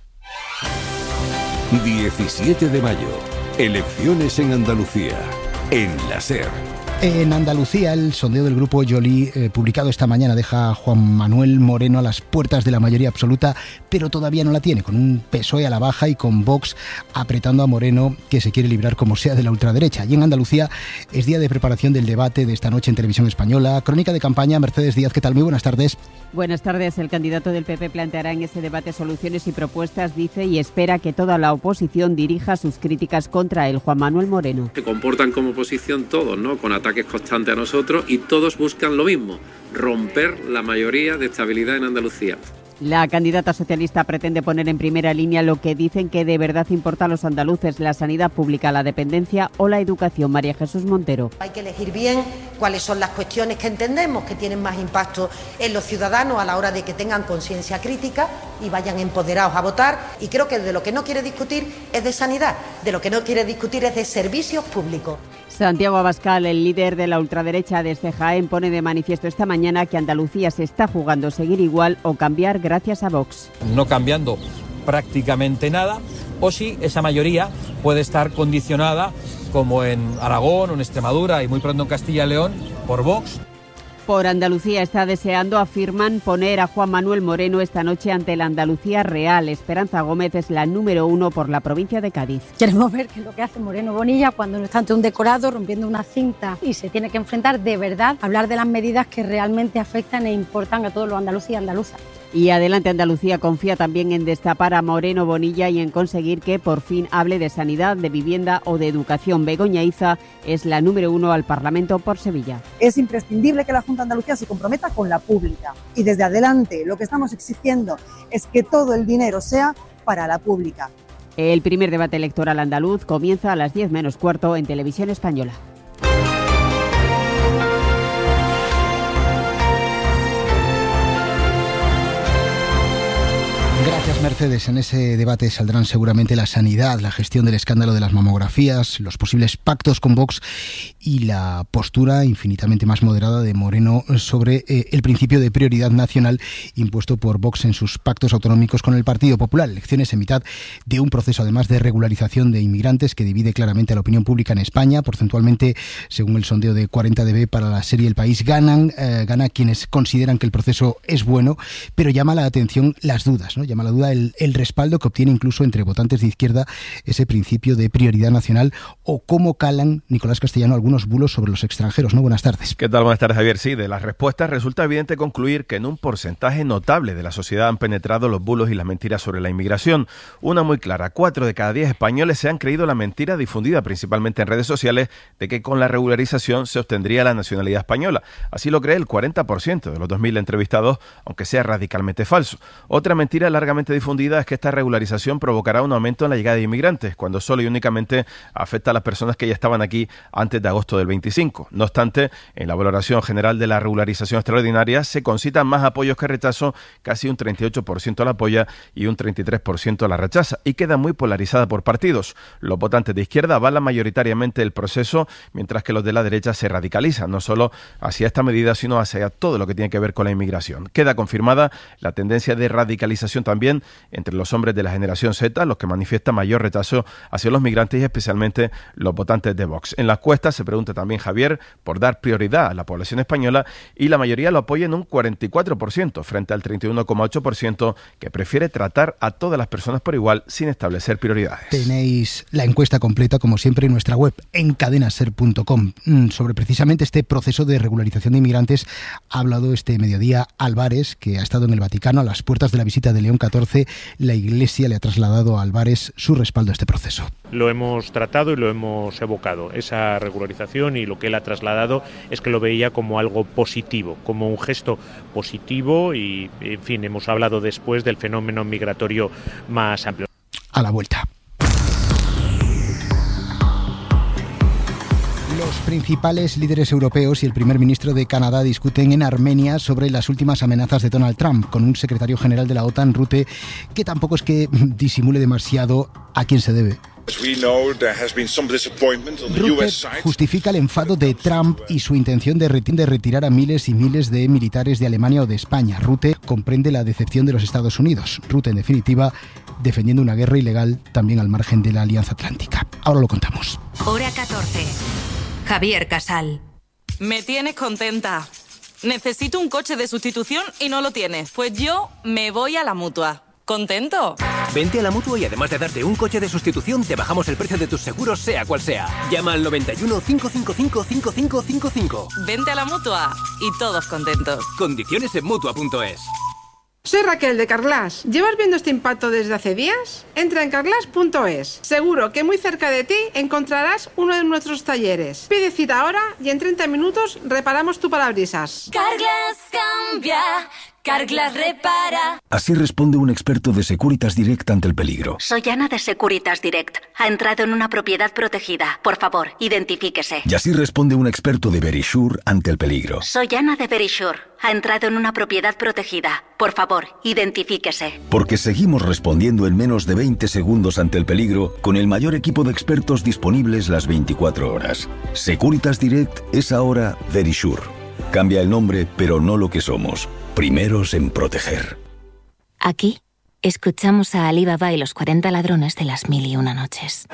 diecisiete de mayo. Elecciones en Andalucía. En la SER. En Andalucía, el sondeo del grupo Joly, eh, publicado esta mañana, deja a Juan Manuel Moreno a las puertas de la mayoría absoluta, pero todavía no la tiene, con un P S O E a la baja y con Vox apretando a Moreno, que se quiere librar como sea de la ultraderecha. Y en Andalucía es día de preparación del debate de esta noche en Televisión Española. Crónica de campaña, Mercedes Díaz, ¿qué tal? Muy buenas tardes. Buenas tardes. El candidato del P P planteará en ese debate soluciones y propuestas, dice, y espera que toda la oposición dirija sus críticas contra él. Juan Manuel Moreno. Se comportan como oposición todos, ¿no?, con ataques constantes a nosotros, y todos buscan lo mismo: romper la mayoría de estabilidad en Andalucía. La candidata socialista pretende poner en primera línea lo que dicen que de verdad importa a los andaluces: la sanidad pública, la dependencia o la educación. María Jesús Montero. Hay que elegir bien cuáles son las cuestiones que entendemos que tienen más impacto en los ciudadanos a la hora de que tengan conciencia crítica y vayan empoderados a votar. Y creo que de lo que no quiere discutir es de sanidad, de lo que no quiere discutir es de servicios públicos. Santiago Abascal, el líder de la ultraderecha desde Jaén, pone de manifiesto esta mañana que Andalucía se está jugando seguir igual o cambiar gracias a Vox. No cambiando prácticamente nada, o si esa mayoría puede estar condicionada, como en Aragón o en Extremadura y muy pronto en Castilla y León, por Vox. Por Andalucía está deseando, afirman, poner a Juan Manuel Moreno esta noche ante la Andalucía real. Esperanza Gómez es la número uno por la provincia de Cádiz. Queremos ver qué es lo que hace Moreno Bonilla cuando no está ante un decorado rompiendo una cinta y se tiene que enfrentar de verdad a hablar de las medidas que realmente afectan e importan a todos los andaluces y andaluzas. Y Adelante Andalucía confía también en destapar a Moreno Bonilla y en conseguir que por fin hable de sanidad, de vivienda o de educación. Begoña Iza es la número uno al Parlamento por Sevilla. Es imprescindible que la Junta de Andalucía se comprometa con la pública. Y desde Adelante lo que estamos exigiendo es que todo el dinero sea para la pública. El primer debate electoral andaluz comienza a las diez menos cuarto en Televisión Española. Gracias, Mercedes. En ese debate saldrán seguramente la sanidad, la gestión del escándalo de las mamografías, los posibles pactos con Vox y la postura infinitamente más moderada de Moreno sobre eh, el principio de prioridad nacional impuesto por Vox en sus pactos autonómicos con el Partido Popular. Elecciones en mitad de un proceso, además, de regularización de inmigrantes que divide claramente a la opinión pública en España. Porcentualmente, según el sondeo de cuarenta D B para la serie El País, ganan, eh, gana quienes consideran que el proceso es bueno, pero llama la atención las dudas, ¿no? Llama llama la duda el, el respaldo que obtiene incluso entre votantes de izquierda ese principio de prioridad nacional, o cómo calan, Nicolás Castellano, algunos bulos sobre los extranjeros, ¿no? Buenas tardes. ¿Qué tal? Buenas tardes, Javier. Sí, de las respuestas resulta evidente concluir que en un porcentaje notable de la sociedad han penetrado los bulos y las mentiras sobre la inmigración. Una muy clara: cuatro de cada diez españoles se han creído la mentira difundida principalmente en redes sociales de que con la regularización se obtendría la nacionalidad española. Así lo cree el cuarenta por ciento de los dos mil entrevistados, aunque sea radicalmente falso. Otra mentira largamente difundida es que esta regularización provocará un aumento en la llegada de inmigrantes, cuando solo y únicamente afecta a las personas que ya estaban aquí antes de agosto del veinticinco. No obstante, en la valoración general de la regularización extraordinaria se concitan más apoyos que rechazo, casi un treinta y ocho por ciento la apoya y un treinta y tres por ciento la rechaza, y queda muy polarizada por partidos. Los votantes de izquierda avalan mayoritariamente el proceso, mientras que los de la derecha se radicalizan, no solo hacia esta medida, sino hacia todo lo que tiene que ver con la inmigración. Queda confirmada la tendencia de radicalización también entre los hombres de la generación Z, los que manifiestan mayor rechazo hacia los migrantes y especialmente los votantes de Vox. En la encuesta se pregunta también, Javier, por dar prioridad a la población española, y la mayoría lo apoya en un cuarenta y cuatro por ciento frente al treinta y uno coma ocho por ciento que prefiere tratar a todas las personas por igual sin establecer prioridades. Tenéis la encuesta completa, como siempre, en nuestra web, en cadena ser punto com. Sobre precisamente este proceso de regularización de inmigrantes ha hablado este mediodía Álvarez, que ha estado en el Vaticano a las puertas de la visita de León catorce. La Iglesia le ha trasladado a Álvarez su respaldo a este proceso. Lo hemos tratado y lo hemos evocado. Esa regularización, y lo que él ha trasladado es que lo veía como algo positivo, como un gesto positivo, y, en fin, hemos hablado después del fenómeno migratorio más amplio. A la vuelta. Los principales líderes europeos y el primer ministro de Canadá discuten en Armenia sobre las últimas amenazas de Donald Trump, con un secretario general de la OTAN, Rutte, que tampoco es que disimule demasiado a quién se debe. Rutte justifica el enfado de Trump y su intención de retirar a miles y miles de militares de Alemania o de España. Rutte comprende la decepción de los Estados Unidos. Rutte, en definitiva, defendiendo una guerra ilegal también al margen de la Alianza Atlántica. Ahora lo contamos. Hora catorce. Javier Casal. Me tienes contenta. Necesito un coche de sustitución y no lo tienes. Pues yo me voy a la Mutua. ¿Contento? Vente a la Mutua y además de darte un coche de sustitución, te bajamos el precio de tus seguros, sea cual sea. Llama al noventa y uno, cinco cinco cinco, cinco cinco cinco cinco. Vente a la Mutua y todos contentos. Condiciones en Mutua punto es. Soy Raquel de Carglass. ¿Llevas viendo este impacto desde hace días? Entra en carglass punto es. Seguro que muy cerca de ti encontrarás uno de nuestros talleres. Pide cita ahora y en treinta minutos reparamos tu parabrisas. Carglass cambia, Carglass repara. Así responde un experto de Securitas Direct ante el peligro. Soy Ana de Securitas Direct. Ha entrado en una propiedad protegida. Por favor, identifíquese. Y así responde un experto de Verisure ante el peligro. Soy Ana de Verisure. Ha entrado en una propiedad protegida. Por favor, identifíquese. Porque seguimos respondiendo en menos de veinte segundos ante el peligro con el mayor equipo de expertos disponibles las veinticuatro horas. Securitas Direct es ahora Verisure. Cambia el nombre, pero no lo que somos. Primeros en proteger. Aquí escuchamos a Ali Baba y los cuarenta ladrones de las mil y una noches.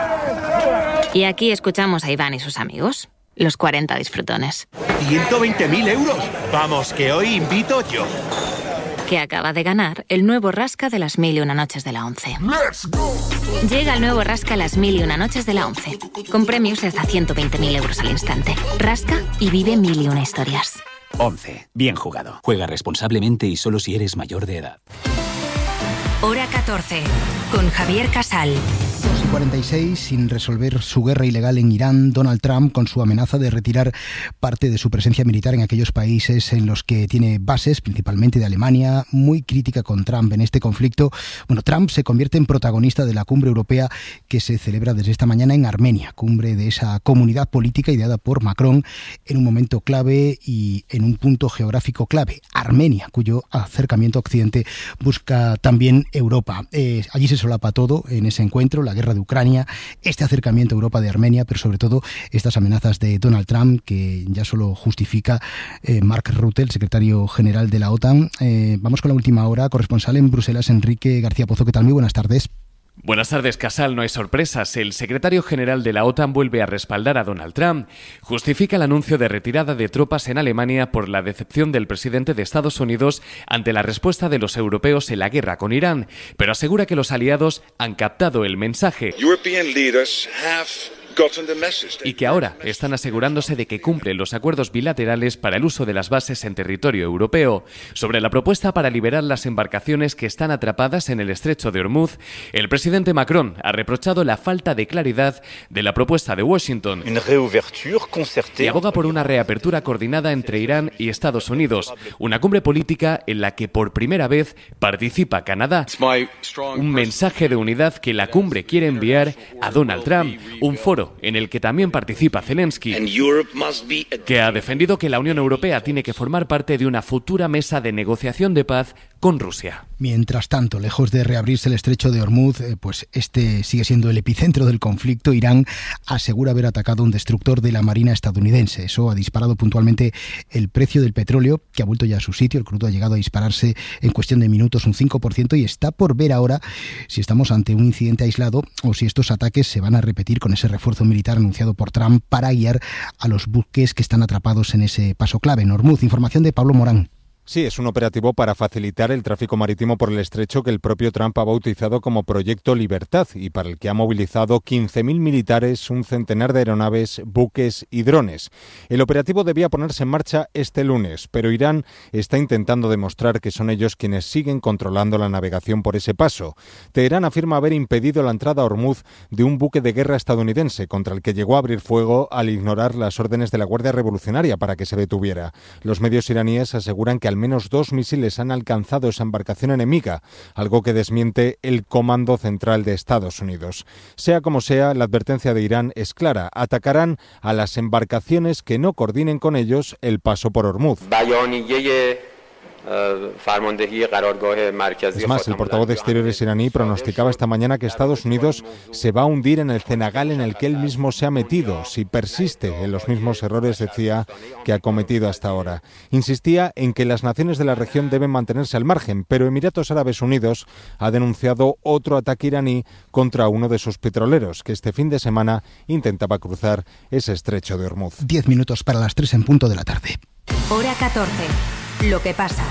Y aquí escuchamos a Iván y sus amigos, los cuarenta disfrutones. ¡ciento veinte mil euros! Vamos, que hoy invito yo. Que acaba de ganar el nuevo Rasca de las mil y una noches de la once. Llega el nuevo Rasca las mil y una noches de la once, con premios de hasta ciento veinte mil euros al instante. Rasca y vive mil y una historias. once. Bien jugado. Juega responsablemente y solo si eres mayor de edad. Hora catorce. Con Javier Casal. dos y cuarenta y seis, sin resolver su guerra ilegal en Irán, Donald Trump, con su amenaza de retirar parte de su presencia militar en aquellos países en los que tiene bases, principalmente de Alemania, muy crítica con Trump en este conflicto. Bueno, Trump se convierte en protagonista de la cumbre europea que se celebra desde esta mañana en Armenia, cumbre de esa comunidad política ideada por Macron en un momento clave y en un punto geográfico clave, Armenia, cuyo acercamiento a Occidente busca también Europa. Eh, allí se solapa todo en ese encuentro, la guerra de Ucrania, este acercamiento a Europa de Armenia, pero sobre todo estas amenazas de Donald Trump, que ya solo justifica eh, Mark Rutte, el secretario general de la OTAN. Eh, vamos con la última hora. Corresponsal en Bruselas, Enrique García Pozo. ¿Qué tal? Muy buenas tardes. Buenas tardes, Casal. No hay sorpresas. El secretario general de la OTAN vuelve a respaldar a Donald Trump. Justifica el anuncio de retirada de tropas en Alemania por la decepción del presidente de Estados Unidos ante la respuesta de los europeos en la guerra con Irán, pero asegura que los aliados han captado el mensaje y que ahora están asegurándose de que cumplen los acuerdos bilaterales para el uso de las bases en territorio europeo. Sobre la propuesta para liberar las embarcaciones que están atrapadas en el estrecho de Hormuz, el presidente Macron ha reprochado la falta de claridad de la propuesta de Washington y aboga por una reapertura coordinada entre Irán y Estados Unidos, una cumbre política en la que por primera vez participa Canadá. Un mensaje de unidad que la cumbre quiere enviar a Donald Trump, un foro en el que también participa Zelensky, que ha defendido que la Unión Europea tiene que formar parte de una futura mesa de negociación de paz con Rusia. Mientras tanto, lejos de reabrirse el estrecho de Hormuz, eh, pues este sigue siendo el epicentro del conflicto. Irán asegura haber atacado un destructor de la Marina estadounidense. Eso ha disparado puntualmente el precio del petróleo, que ha vuelto ya a su sitio. El crudo ha llegado a dispararse en cuestión de minutos un cinco por ciento y está por ver ahora si estamos ante un incidente aislado o si estos ataques se van a repetir con ese refuerzo militar anunciado por Trump para guiar a los buques que están atrapados en ese paso clave en Hormuz. Información de Pablo Morán. Sí, es un operativo para facilitar el tráfico marítimo por el estrecho que el propio Trump ha bautizado como Proyecto Libertad y para el que ha movilizado quince mil militares, un centenar de aeronaves, buques y drones. El operativo debía ponerse en marcha este lunes, pero Irán está intentando demostrar que son ellos quienes siguen controlando la navegación por ese paso. Teherán afirma haber impedido la entrada a Hormuz de un buque de guerra estadounidense contra el que llegó a abrir fuego al ignorar las órdenes de la Guardia Revolucionaria para que se detuviera. Los medios iraníes aseguran que al menos dos misiles han alcanzado esa embarcación enemiga, algo que desmiente el Comando Central de Estados Unidos. Sea como sea, la advertencia de Irán es clara: atacarán a las embarcaciones que no coordinen con ellos el paso por Hormuz. Es más, el portavoz de Exteriores iraní pronosticaba esta mañana que Estados Unidos se va a hundir en el cenagal en el que él mismo se ha metido, si persiste en los mismos errores, decía, que ha cometido hasta ahora. Insistía en que las naciones de la región deben mantenerse al margen, pero Emiratos Árabes Unidos ha denunciado otro ataque iraní contra uno de sus petroleros, que este fin de semana intentaba cruzar ese estrecho de Hormuz. Diez minutos para las tres en punto de la tarde. Hora catorce. Lo que pasa,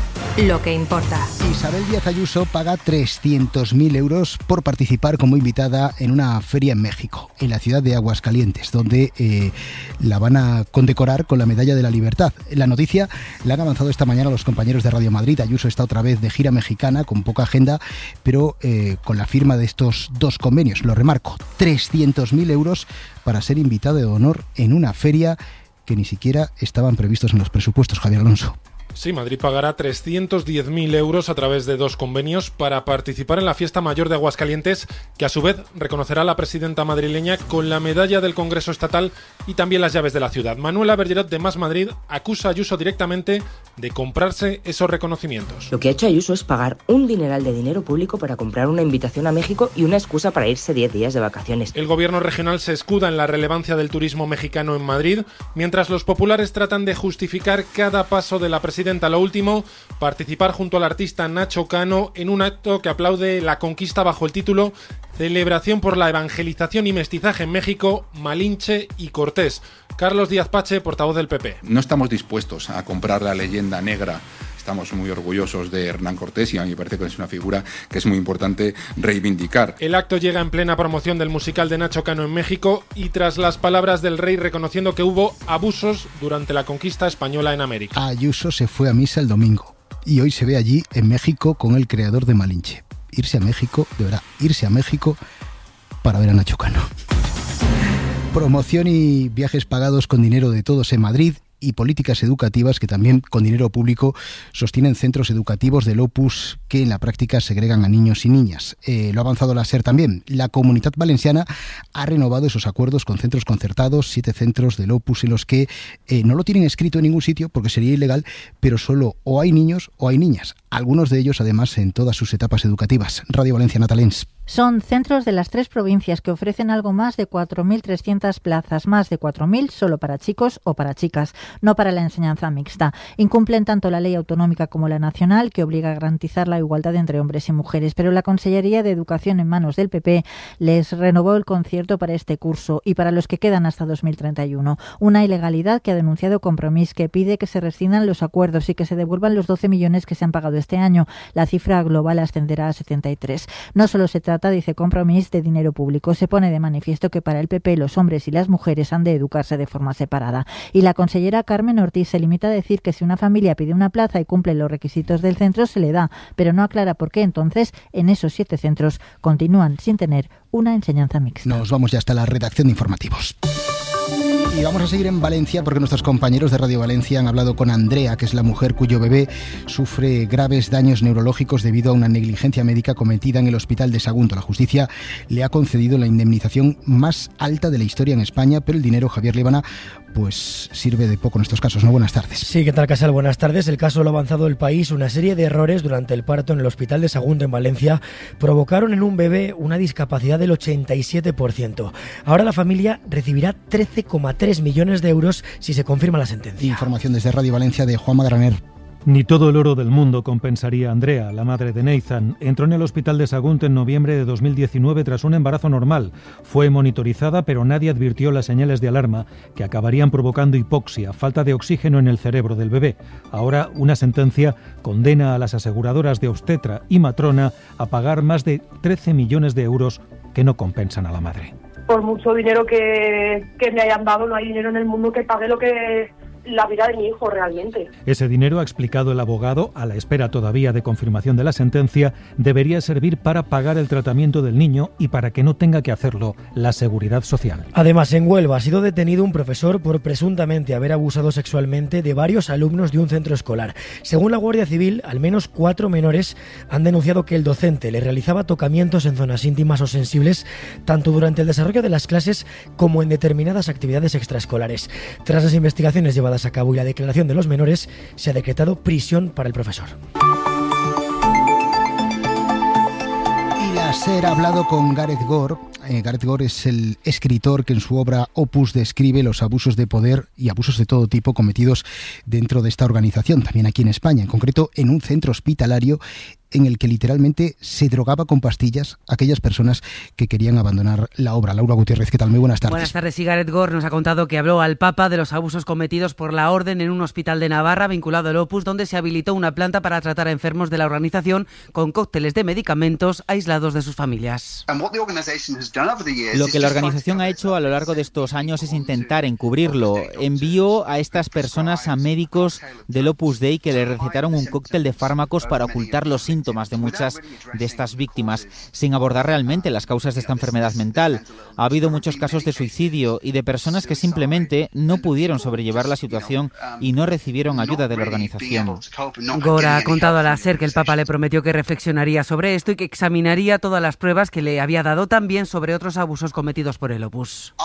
lo que importa. Isabel Díaz Ayuso paga trescientos mil euros por participar como invitada en una feria en México, en la ciudad de Aguascalientes, donde eh, la van a condecorar con la Medalla de la Libertad. La noticia la han avanzado esta mañana los compañeros de Radio Madrid. Ayuso está otra vez de gira mexicana, con poca agenda, pero eh, con la firma de estos dos convenios. Lo remarco, trescientos mil euros para ser invitada de honor en una feria que ni siquiera estaban previstos en los presupuestos. Javier Alonso. Sí, Madrid pagará trescientos diez mil euros a través de dos convenios para participar en la fiesta mayor de Aguascalientes, que a su vez reconocerá a la presidenta madrileña con la medalla del Congreso Estatal y también las llaves de la ciudad. Manuela Bergerot de Más Madrid acusa a Ayuso directamente de comprarse esos reconocimientos. Lo que ha hecho Ayuso es pagar un dineral de dinero público para comprar una invitación a México y una excusa para irse diez días de vacaciones. El gobierno regional se escuda en la relevancia del turismo mexicano en Madrid, mientras los populares tratan de justificar cada paso de la presidenta. Lo último, participar junto al artista Nacho Cano en un acto que aplaude la conquista bajo el título Celebración por la Evangelización y Mestizaje en México, Malinche y Cortés. Carlos Díaz Pache, portavoz del P P. No estamos dispuestos a comprar la leyenda negra. Estamos muy orgullosos de Hernán Cortés y a mí me parece que es una figura que es muy importante reivindicar. El acto llega en plena promoción del musical de Nacho Cano en México y tras las palabras del rey reconociendo que hubo abusos durante la conquista española en América. Ayuso se fue a misa el domingo y hoy se ve allí en México con el creador de Malinche. Irse a México, de verdad, irse a México para ver a Nacho Cano. Promoción y viajes pagados con dinero de todos en Madrid y políticas educativas que también con dinero público sostienen centros educativos del Opus que en la práctica segregan a niños y niñas. Eh, lo ha avanzado la SER también. La Comunitat Valenciana ha renovado esos acuerdos con centros concertados, siete centros del Opus en los que eh, no lo tienen escrito en ningún sitio porque sería ilegal, pero solo o hay niños o hay niñas. Algunos de ellos además en todas sus etapas educativas. Radio Valencia, Natalens. Son centros de las tres provincias que ofrecen algo más de cuatro mil trescientas plazas, más de cuatro mil solo para chicos o para chicas, no para la enseñanza mixta. Incumplen tanto la ley autonómica como la nacional, que obliga a garantizar la igualdad entre hombres y mujeres, pero la Consellería de Educación, en manos del P P, les renovó el concierto para este curso y para los que quedan hasta dos mil treinta y uno. Una ilegalidad que ha denunciado Compromís, que pide que se rescindan los acuerdos y que se devuelvan los doce millones que se han pagado este año. La cifra global ascenderá a setenta y tres. No solo se trata, dice Compromís, de dinero público. Se pone de manifiesto que para el P P los hombres y las mujeres han de educarse de forma separada. Y la consellera Carmen Ortiz se limita a decir que si una familia pide una plaza y cumple los requisitos del centro, se le da, pero no aclara por qué entonces en esos siete centros continúan sin tener una enseñanza mixta. Nos vamos ya hasta la redacción de informativos. Y vamos a seguir en Valencia porque nuestros compañeros de Radio Valencia han hablado con Andrea, que es la mujer cuyo bebé sufre graves daños neurológicos debido a una negligencia médica cometida en el hospital de Sagunto. La justicia le ha concedido la indemnización más alta de la historia en España, pero el dinero, Javier Líbana, pues sirve de poco en estos casos, ¿no? Buenas tardes. Sí, ¿qué tal, Casal? Buenas tardes. El caso lo ha avanzado el país. Una serie de errores durante el parto en el hospital de Sagunto, en Valencia, provocaron en un bebé una discapacidad del ochenta y siete por ciento. Ahora la familia recibirá trece coma tres millones de euros si se confirma la sentencia. Información desde Radio Valencia de Juanma Graner. Ni todo el oro del mundo compensaría a Andrea, la madre de Nathan. Entró en el hospital de Sagunto en noviembre de dos mil diecinueve tras un embarazo normal. Fue monitorizada, pero nadie advirtió las señales de alarma que acabarían provocando hipoxia, falta de oxígeno en el cerebro del bebé. Ahora, una sentencia condena a las aseguradoras de obstetra y matrona a pagar más de trece millones de euros que no compensan a la madre. Por mucho dinero que, que me hayan dado, no hay dinero en el mundo que pague lo que la vida de mi hijo realmente. Ese dinero, ha explicado el abogado, a la espera todavía de confirmación de la sentencia, debería servir para pagar el tratamiento del niño y para que no tenga que hacerlo la Seguridad Social. Además, en Huelva ha sido detenido un profesor por presuntamente haber abusado sexualmente de varios alumnos de un centro escolar. Según la Guardia Civil, al menos cuatro menores han denunciado que el docente le realizaba tocamientos en zonas íntimas o sensibles, tanto durante el desarrollo de las clases como en determinadas actividades extraescolares. Tras las investigaciones llevadas a cabo y la declaración de los menores, se ha decretado prisión para el profesor. Y la SER ha hablado con Gareth Gore. Eh, Gareth Gore es el escritor que en su obra Opus describe los abusos de poder y abusos de todo tipo cometidos dentro de esta organización, también aquí en España, en concreto en un centro hospitalario en el que literalmente se drogaba con pastillas a aquellas personas que querían abandonar la obra. Laura Gutiérrez, ¿qué tal? Muy buenas tardes. Buenas tardes. Y Gareth Gore nos ha contado que habló al Papa de los abusos cometidos por la Orden en un hospital de Navarra vinculado al Opus, donde se habilitó una planta para tratar a enfermos de la organización con cócteles de medicamentos aislados de sus familias. Lo que la organización ha hecho a lo largo de estos años es intentar encubrirlo. Envió a estas personas a médicos del Opus Dei que le recetaron un cóctel de fármacos para ocultar los síntomas de muchas de estas víctimas, sin abordar realmente las causas de esta enfermedad mental. Ha habido muchos casos de suicidio y de personas que simplemente no pudieron sobrellevar la situación y no recibieron ayuda de la organización. Gore ha contado a la SER que el Papa le prometió que reflexionaría sobre esto y que examinaría todas las pruebas que le había dado, también sobre otros abusos cometidos por el Opus.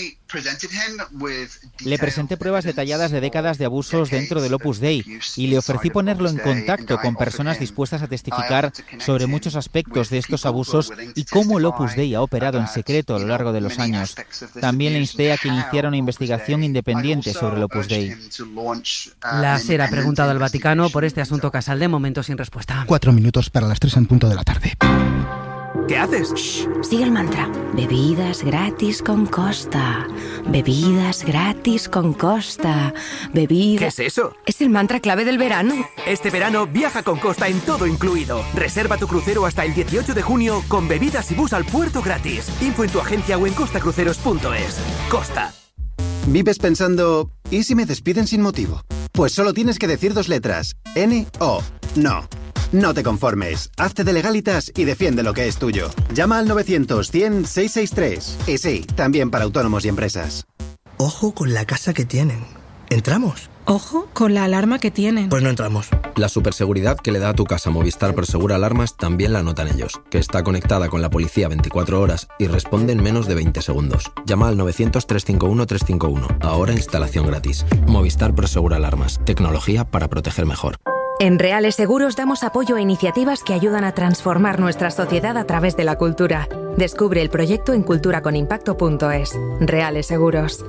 Le presenté pruebas detalladas de décadas de abusos dentro del Opus Dei y le ofrecí ponerlo en contacto con personas dispuestas a testificar sobre muchos aspectos de estos abusos y cómo el Opus Dei ha operado en secreto a lo largo de los años. También le insté a que iniciara una investigación independiente sobre el Opus Dei. La SER ha preguntado al Vaticano por este asunto, Casal, de momento sin respuesta. Cuatro minutos para las tres en punto de la tarde. ¿Qué haces? Shh, sigue el mantra. Bebidas gratis con Costa. Bebidas gratis con Costa. Bebidas... ¿Qué es eso? Es el mantra clave del verano. Este verano viaja con Costa en todo incluido. Reserva tu crucero hasta el dieciocho de junio con bebidas y bus al puerto gratis. Info en tu agencia o en costa cruceros punto es. Costa. ¿Vives pensando, ¿y si me despiden sin motivo? Pues solo tienes que decir dos letras. N O. No. No te conformes, hazte de Legalitas y defiende lo que es tuyo. Llama al novecientos cien seiscientos sesenta y tres. Y sí, también para autónomos y empresas. Ojo con la casa que tienen. ¿Entramos? Ojo con la alarma que tienen. Pues no entramos. La superseguridad que le da a tu casa Movistar Prosegura Alarmas también la notan ellos, que está conectada con la policía veinticuatro horas y responde en menos de veinte segundos. Llama al novecientos, trescientos cincuenta y uno, trescientos cincuenta y uno. Ahora instalación gratis. Movistar Prosegura Alarmas. Tecnología para proteger mejor. En Reales Seguros damos apoyo a iniciativas que ayudan a transformar nuestra sociedad a través de la cultura. Descubre el proyecto en cultura con impacto punto es. Reales Seguros.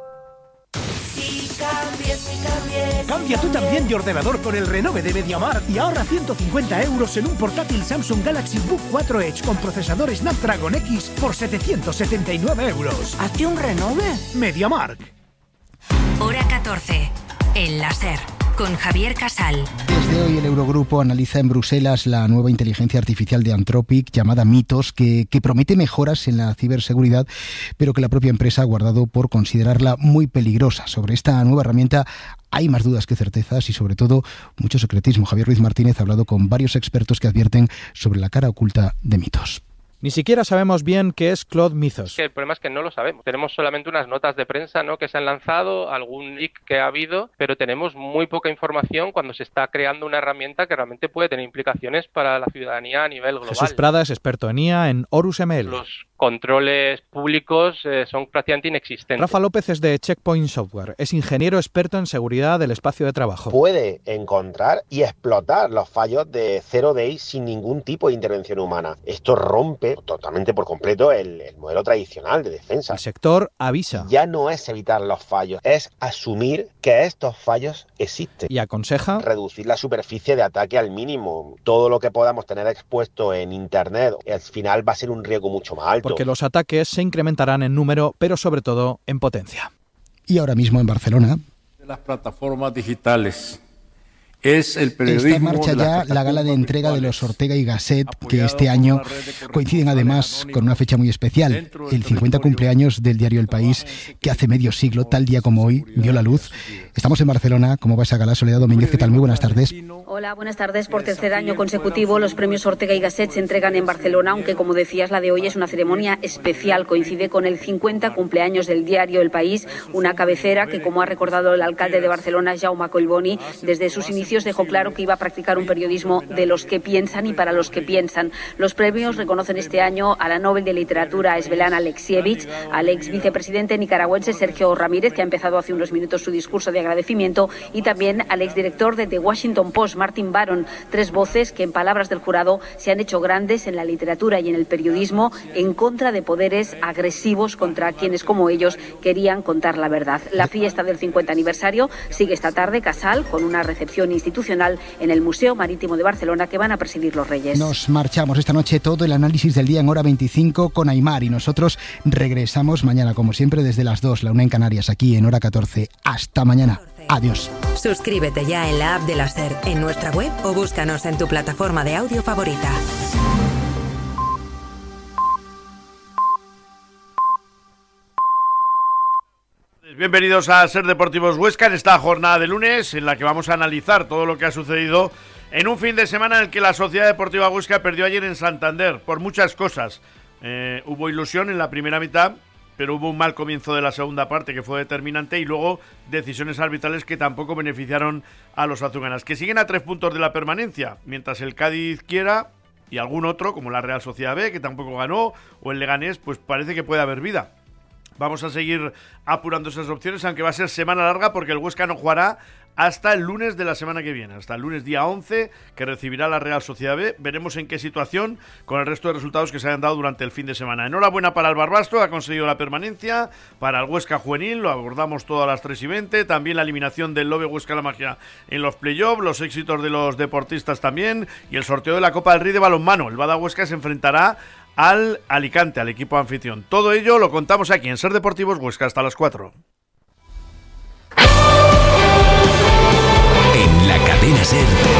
Cambia tú también de ordenador con el renove de MediaMarkt y ahorra ciento cincuenta euros en un portátil Samsung Galaxy Book cuatro Edge con procesador Snapdragon X por setecientos setenta y nueve euros. ¿Hazte un renove? MediaMarkt. Hora catorce. El láser. Con Javier Casal. Desde hoy el Eurogrupo analiza en Bruselas la nueva inteligencia artificial de Anthropic llamada Mythos, que, que promete mejoras en la ciberseguridad, pero que la propia empresa ha guardado por considerarla muy peligrosa. Sobre esta nueva herramienta hay más dudas que certezas y sobre todo mucho secretismo. Javier Ruiz Martínez ha hablado con varios expertos que advierten sobre la cara oculta de Mythos. Ni siquiera sabemos bien qué es Claude Mythos. El problema es que no lo sabemos. Tenemos solamente unas notas de prensa, ¿no?, que se han lanzado, algún leak que ha habido, pero tenemos muy poca información cuando se está creando una herramienta que realmente puede tener implicaciones para la ciudadanía a nivel global. Jesús Prada es experto en I A en Horus M L. Los controles públicos eh, son prácticamente inexistentes. Rafa López es de Checkpoint Software. Es ingeniero experto en seguridad del espacio de trabajo. Puede encontrar y explotar los fallos de Zero Day sin ningún tipo de intervención humana. Esto rompe totalmente por completo el, el modelo tradicional de defensa. El sector avisa. Ya no es evitar los fallos, es asumir que estos fallos existen. Y aconseja reducir la superficie de ataque al mínimo. Todo lo que podamos tener expuesto en Internet, al final va a ser un riesgo mucho más alto. Porque los ataques se incrementarán en número, pero sobre todo en potencia. Y ahora mismo en Barcelona, de las plataformas digitales. Es el periodismo. Está en marcha ya la gala de entrega de los Ortega y Gasset, que este año coinciden además con una fecha muy especial, el cincuenta cumpleaños del diario El País, que hace medio siglo, tal día como hoy, vio la luz. Estamos en Barcelona. ¿Cómo va esa gala? Soledad Domínguez, ¿qué tal? Muy buenas tardes. Hola, buenas tardes. Por tercer año consecutivo, los premios Ortega y Gasset se entregan en Barcelona, aunque, como decías, la de hoy es una ceremonia especial. Coincide con el cincuenta cumpleaños del diario El País, una cabecera que, como ha recordado el alcalde de Barcelona, Jaume Collboni, desde sus inicios dejó claro que iba a practicar un periodismo de los que piensan y para los que piensan. Los premios reconocen este año a la Nobel de Literatura Svetlana Alexievich, al ex vicepresidente nicaragüense Sergio Ramírez, que ha empezado hace unos minutos su discurso de agradecimiento, y también al exdirector de The Washington Post, Martin Baron, tres voces que, en palabras del jurado, se han hecho grandes en la literatura y en el periodismo en contra de poderes agresivos contra quienes, como ellos, querían contar la verdad. La fiesta del cincuenta aniversario sigue esta tarde, Casal, con una recepción institucional en el Museo Marítimo de Barcelona que van a presidir los Reyes. Nos marchamos esta noche, todo el análisis del día en hora veinticinco con Aimar, y nosotros regresamos mañana, como siempre, desde las dos, la una en Canarias, aquí en hora catorce. Hasta mañana. Adiós. Suscríbete ya en la app de la SER, en nuestra web o búscanos en tu plataforma de audio favorita. Bienvenidos a SER Deportivos Huesca en esta jornada de lunes en la que vamos a analizar todo lo que ha sucedido en un fin de semana en el que la Sociedad Deportiva Huesca perdió ayer en Santander por muchas cosas. Eh, hubo ilusión en la primera mitad, pero hubo un mal comienzo de la segunda parte que fue determinante y luego decisiones arbitrales que tampoco beneficiaron a los azuganas, que siguen a tres puntos de la permanencia, mientras el Cádiz quiera y algún otro, como la Real Sociedad B, que tampoco ganó, o el Leganés, pues parece que puede haber vida. Vamos a seguir apurando esas opciones, aunque va a ser semana larga porque el Huesca no jugará hasta el lunes de la semana que viene, hasta el lunes día once, que recibirá la Real Sociedad B. Veremos en qué situación con el resto de resultados que se hayan dado durante el fin de semana. Enhorabuena para el Barbastro, ha conseguido la permanencia, para el Huesca Juvenil, lo abordamos todo a las tres y veinte, también la eliminación del Lobe Huesca La Magia en los playoffs, los éxitos de los deportistas también, y el sorteo de la Copa del Rey de balonmano. El Bada Huesca se enfrentará al Alicante, al equipo anfitrión. Todo ello lo contamos aquí en SER Deportivos Huesca hasta las cuatro. En la cadena SER.